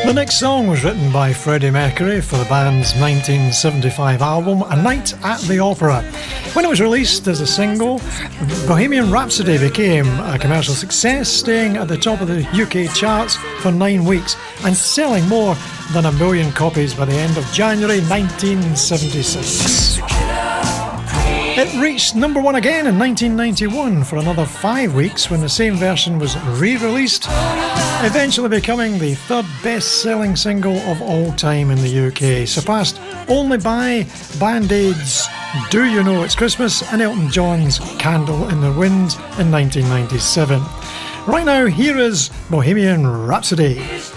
The next song was written by Freddie Mercury for the band's 1975 album A Night at the Opera. When it was released as a single, Bohemian Rhapsody became a commercial success, staying at the top of the UK charts for 9 weeks and selling more than 1 million copies by the end of January 1976. It reached number 1 again in 1991 for another 5 weeks when the same version was re-released, eventually becoming the third best-selling single of all time in the UK, surpassed only by Band Aid's Do You Know It's Christmas and Elton John's Candle in the Wind in 1997. Right now, here is Bohemian Rhapsody.